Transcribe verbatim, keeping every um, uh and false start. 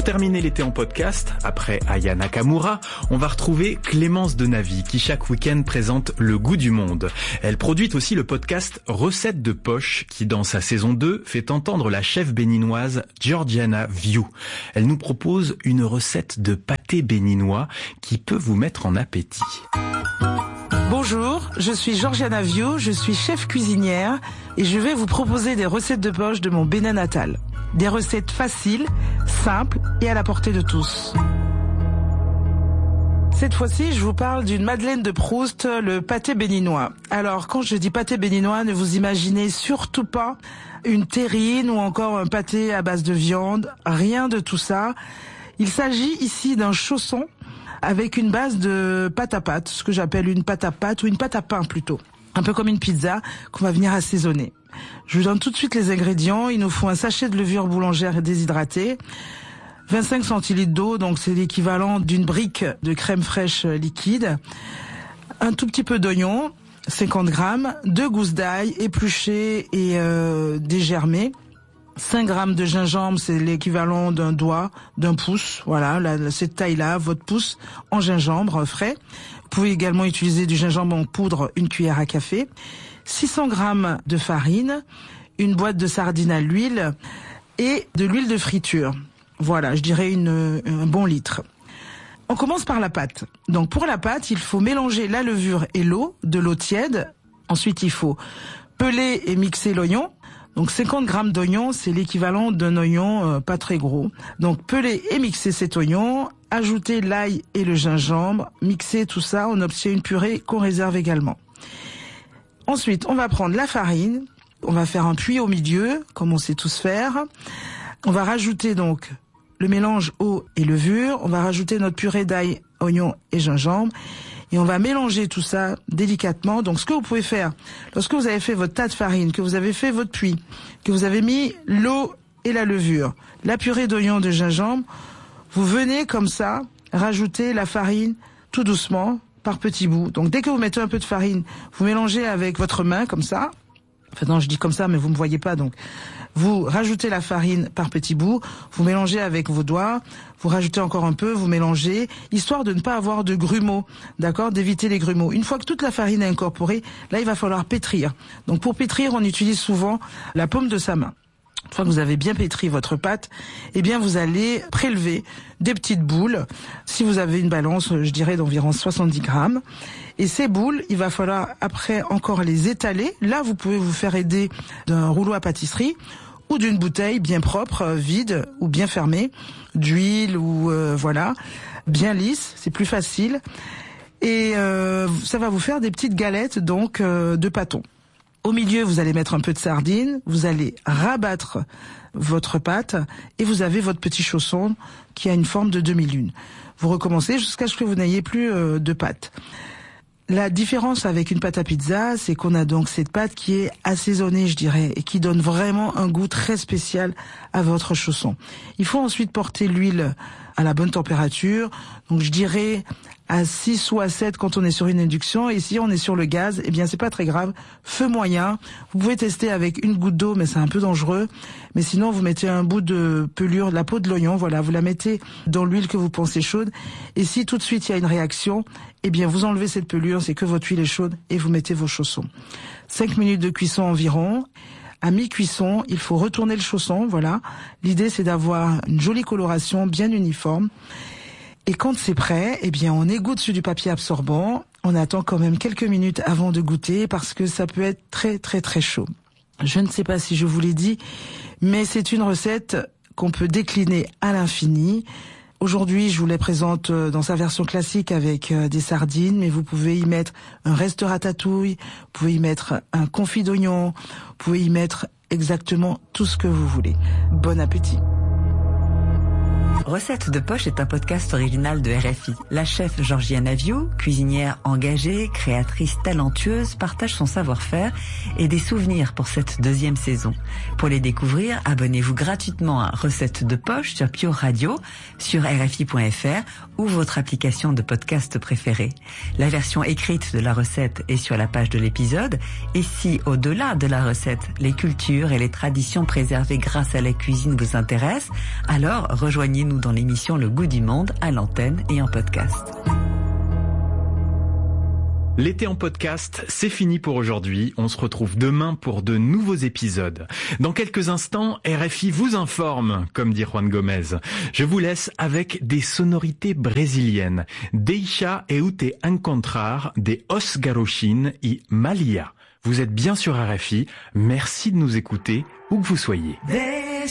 terminer l'été en podcast, après Aya Nakamura, on va retrouver Clémence Denavy qui chaque week-end présente Le Goût du Monde. Elle produit aussi le podcast Recettes de poche qui dans sa saison deux fait entendre la chef béninoise Georgiana Viu. Elle nous propose une recette de pâté béninois qui peut vous mettre en appétit. Bonjour, je suis Georgiana Viu, je suis chef cuisinière et je vais vous proposer des recettes de poche de mon Bénin natal. Des recettes faciles, simples et à la portée de tous. Cette fois-ci, je vous parle d'une madeleine de Proust, le pâté béninois. Alors, quand je dis pâté béninois, ne vous imaginez surtout pas une terrine ou encore un pâté à base de viande, rien de tout ça. Il s'agit ici d'un chausson avec une base de pâte à pâte, ce que j'appelle une pâte à pâte ou une pâte à pain plutôt. Un peu comme une pizza qu'on va venir assaisonner. Je vous donne tout de suite les ingrédients. Il nous faut un sachet de levure boulangère déshydratée, vingt-cinq centilitres d'eau, donc c'est l'équivalent d'une brique de crème fraîche liquide, un tout petit peu d'oignon, cinquante grammes, deux gousses d'ail épluchées et euh, dégermées, cinq grammes de gingembre, c'est l'équivalent d'un doigt, d'un pouce, voilà, là, cette taille-là, votre pouce en gingembre frais. Vous pouvez également utiliser du gingembre en poudre, une cuillère à café, six cents grammes de farine, une boîte de sardines à l'huile et de l'huile de friture. Voilà, je dirais une, un bon litre. On commence par la pâte. Donc pour la pâte, il faut mélanger la levure et l'eau, de l'eau tiède. Ensuite, il faut peler et mixer l'oignon. Donc cinquante grammes d'oignon, c'est l'équivalent d'un oignon euh, pas très gros. Donc peler et mixer cet oignon, ajouter l'ail et le gingembre, mixer tout ça, on obtient une purée qu'on réserve également. Ensuite, on va prendre la farine, on va faire un puits au milieu, comme on sait tous faire. On va rajouter donc le mélange eau et levure, on va rajouter notre purée d'ail, oignon et gingembre. Et on va mélanger tout ça délicatement. Donc ce que vous pouvez faire, lorsque vous avez fait votre tas de farine, que vous avez fait votre puits, que vous avez mis l'eau et la levure, la purée d'oignon, de gingembre, vous venez comme ça rajouter la farine tout doucement par petits bouts. Donc dès que vous mettez un peu de farine, vous mélangez avec votre main comme ça. Enfin non, je dis comme ça, mais vous me voyez pas, donc vous rajoutez la farine par petits bouts, vous mélangez avec vos doigts, vous rajoutez encore un peu, vous mélangez, histoire de ne pas avoir de grumeaux, d'accord, d'éviter les grumeaux. Une fois que toute la farine est incorporée, là il va falloir pétrir. Donc pour pétrir, on utilise souvent la paume de sa main. Une fois que vous avez bien pétri votre pâte, eh bien vous allez prélever des petites boules. Si vous avez une balance, je dirais d'environ soixante-dix grammes. Et ces boules, il va falloir après encore les étaler. Là, vous pouvez vous faire aider d'un rouleau à pâtisserie ou d'une bouteille bien propre, vide ou bien fermée, d'huile ou euh, voilà, bien lisse, c'est plus facile. Et euh, ça va vous faire des petites galettes donc euh, de pâton. Au milieu, vous allez mettre un peu de sardine, vous allez rabattre votre pâte et vous avez votre petit chausson qui a une forme de demi-lune. Vous recommencez jusqu'à ce que vous n'ayez plus euh, de pâte. La différence avec une pâte à pizza, c'est qu'on a donc cette pâte qui est assaisonnée, je dirais, et qui donne vraiment un goût très spécial à votre chausson. Il faut ensuite porter l'huile à la bonne température. Donc je dirais à six ou à sept quand on est sur une induction, et si on est sur le gaz, eh bien c'est pas très grave. Feu moyen. Vous pouvez tester avec une goutte d'eau, mais c'est un peu dangereux. Mais sinon, vous mettez un bout de pelure, de la peau de l'oignon, voilà, vous la mettez dans l'huile que vous pensez chaude. Et si tout de suite il y a une réaction, eh bien vous enlevez cette pelure, c'est que votre huile est chaude, et vous mettez vos chaussons. Cinq minutes de cuisson environ. À mi-cuisson, il faut retourner le chausson, voilà. L'idée, c'est d'avoir une jolie coloration bien uniforme. Et quand c'est prêt, eh bien, on égoutte sur du papier absorbant. On attend quand même quelques minutes avant de goûter parce que ça peut être très, très, très chaud. Je ne sais pas si je vous l'ai dit, mais c'est une recette qu'on peut décliner à l'infini. Aujourd'hui, je vous la présente dans sa version classique avec des sardines, mais vous pouvez y mettre un reste ratatouille, vous pouvez y mettre un confit d'oignon, vous pouvez y mettre exactement tout ce que vous voulez. Bon appétit! Recettes de poche est un podcast original de R F I. La chef Georgiana Viu, cuisinière engagée, créatrice talentueuse, partage son savoir-faire et des souvenirs pour cette deuxième saison. Pour les découvrir, abonnez-vous gratuitement à Recettes de poche sur Pure Radio, sur R F I point F R ou votre application de podcast préférée. La version écrite de la recette est sur la page de l'épisode, et si, au-delà de la recette, les cultures et les traditions préservées grâce à la cuisine vous intéressent, alors rejoignez-nous Retrouvez-nous dans l'émission Le Goût du Monde à l'antenne et en podcast. L'été en podcast, c'est fini pour aujourd'hui. On se retrouve demain pour de nouveaux épisodes. Dans quelques instants, R F I vous informe, comme dit Juan Gomez. Je vous laisse avec des sonorités brésiliennes. Deixa eu te encontrar de Os Garochin et Malia. Vous êtes bien sur R F I. Merci de nous écouter, où que vous soyez.